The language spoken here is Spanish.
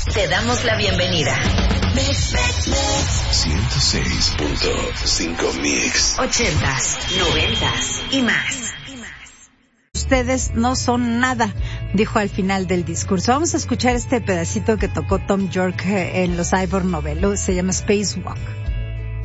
Te damos la bienvenida. 106.5 Mix. 80s, 90s y más. Ustedes no son nada, dijo al final del discurso. Vamos a escuchar este pedacito que tocó Tom York en los Ivor Novello. Se llama Spacewalk.